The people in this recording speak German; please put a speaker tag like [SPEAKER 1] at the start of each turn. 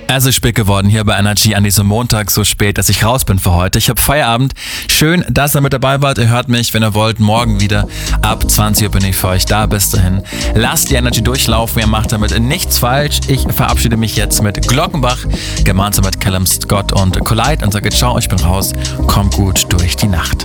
[SPEAKER 1] Es ist spät geworden hier bei Energy an diesem Montag, so spät, dass ich raus bin für heute. Ich habe Feierabend. Schön, dass ihr mit dabei wart. Ihr hört mich, wenn ihr wollt, morgen wieder. Ab 20 Uhr bin ich für euch da. Bis dahin. Lasst die Energy durchlaufen. Ihr macht damit nichts falsch. Ich verabschiede mich jetzt mit Glockenbach, gemeinsam mit Callum Scott und Collide und sage ciao, ich bin raus. Kommt gut durch die Nacht.